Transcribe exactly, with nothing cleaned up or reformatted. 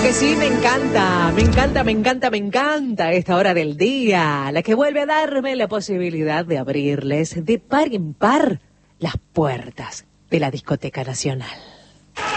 que sí, me encanta, me encanta, me encanta, me encanta esta hora del día, la que vuelve a darme la posibilidad de abrirles de par en par las puertas de la Discoteca Nacional.